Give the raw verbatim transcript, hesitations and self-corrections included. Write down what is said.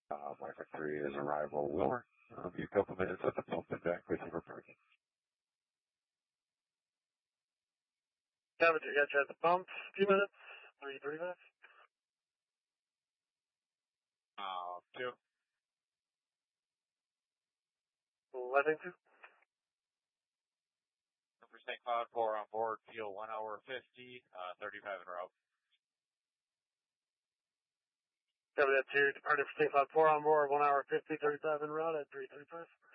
Uh, Micro three is arrival. Wilmer, I'll be a couple minutes at the pump and back with you for parking. Temperature, got you at the pump. A few minutes. three thirty-five. Uh, two. eleven two. For Saint Cloud, four on board, fuel one hour fifty, uh, thirty-five en route. Copy that two. Departed for Saint Cloud four on board, one hour fifty, thirty-five en route at three thirty-five.